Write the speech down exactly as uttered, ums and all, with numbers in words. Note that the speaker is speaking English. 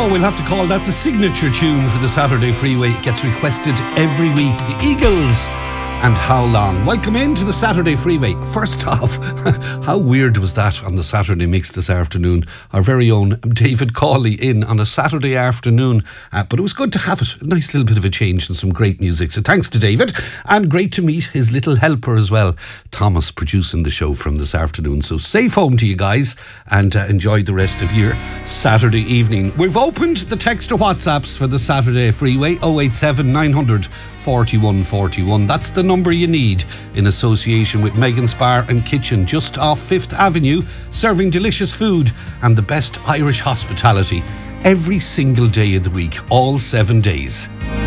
Oh, we'll have to call that the signature tune for the Saturday Freeway. It gets requested every week. The Eagles and How Long. Welcome into the Saturday Freeway. First off, how weird was that on the Saturday mix this afternoon? Our very own David Cawley in on a Saturday afternoon. Uh, but it was good to have it. A nice little bit of a change and some great music. So thanks to David. And great to meet his little helper as well, Thomas, producing the show from this afternoon. So safe home to you guys and uh, enjoy the rest of your Saturday evening. We've opened the text to WhatsApps for the Saturday Freeway, oh eight seven nine hundred forty-one forty-one. That's the number you need in association with Megan's Bar and Kitchen, just off Fifth Avenue, serving delicious food and the best Irish hospitality every single day of the week, all seven days.